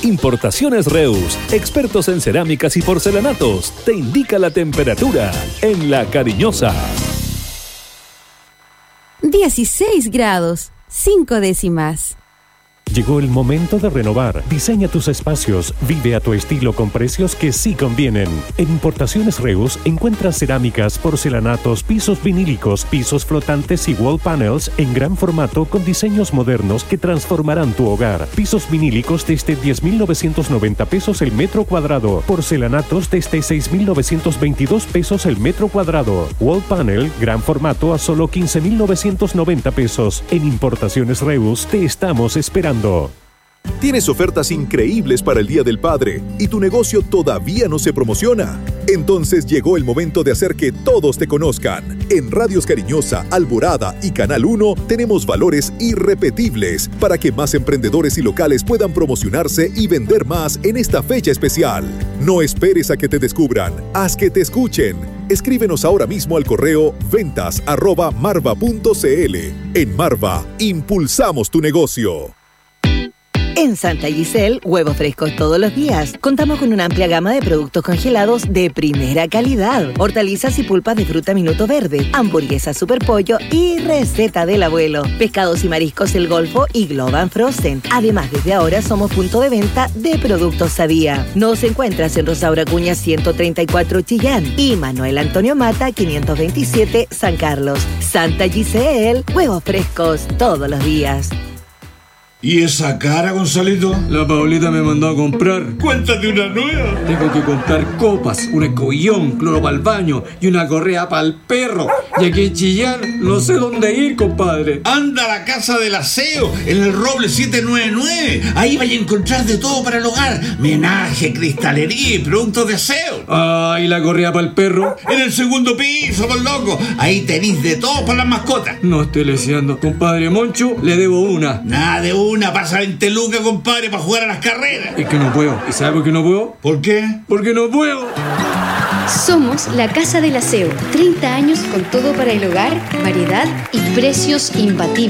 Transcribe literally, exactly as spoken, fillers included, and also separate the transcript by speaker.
Speaker 1: Importaciones Reus, expertos en cerámicas y porcelanatos, te indica la temperatura en La Cariñosa.
Speaker 2: dieciséis grados, cinco décimas.
Speaker 3: Llegó el momento de renovar. Diseña tus espacios. Vive a tu estilo con precios que sí convienen. En Importaciones Reus encuentras cerámicas, porcelanatos, pisos vinílicos, pisos flotantes y wall panels en gran formato con diseños modernos que transformarán tu hogar. Pisos vinílicos desde diez mil novecientos noventa pesos el metro cuadrado. Porcelanatos desde seis mil novecientos veintidós pesos el metro cuadrado. Wall panel, gran formato a solo quince mil novecientos noventa pesos. En Importaciones Reus te estamos esperando.
Speaker 4: Tienes ofertas increíbles para el Día del Padre y tu negocio todavía no se promociona. Entonces llegó el momento de hacer que todos te conozcan. En Radios Cariñosa, Alborada y Canal uno tenemos valores irrepetibles para que más emprendedores y locales puedan promocionarse y vender más en esta fecha especial. No esperes a que te descubran, haz que te escuchen. Escríbenos ahora mismo al correo ventas arroba marva punto cl. En Marva, impulsamos tu negocio.
Speaker 5: En Santa Giselle, huevos frescos todos los días. Contamos con una amplia gama de productos congelados de primera calidad. Hortalizas y pulpas de fruta Minuto Verde, hamburguesas Super Pollo y receta del abuelo. Pescados y mariscos El Golfo y Globan Frozen. Además, desde ahora somos punto de venta de productos Sadía. Nos encuentras en Rosaura Acuña ciento treinta y cuatro Chillán y Manuel Antonio Mata quinientos veintisiete San Carlos. Santa Giselle, huevos frescos todos los días.
Speaker 6: ¿Y esa cara, Gonzalito?
Speaker 7: La Paulita me mandó a comprar.
Speaker 6: Cuéntate una nueva.
Speaker 7: Tengo que comprar copas, un escobillón, cloro para el baño y una correa para el perro. Y aquí en Chillán no sé dónde ir, compadre.
Speaker 6: Anda a la Casa del Aseo, en el Roble setecientos noventa y nueve. Ahí vais a encontrar de todo para el hogar. Menaje, cristalería y productos de aseo.
Speaker 7: Ah, ¿y la correa para el perro?
Speaker 6: En el segundo piso, por loco. Ahí tenéis de todo para las mascotas.
Speaker 7: No estoy leseando. Compadre Moncho, le debo una.
Speaker 6: Nada de una. Una pasa veinte lucas, compadre, para jugar a las carreras.
Speaker 7: Es que no puedo. ¿Y sabe por qué no puedo?
Speaker 6: ¿Por qué?
Speaker 7: Porque no puedo.
Speaker 8: Somos la Casa del Aseo. treinta años con todo para el hogar, variedad y precios imbatibles.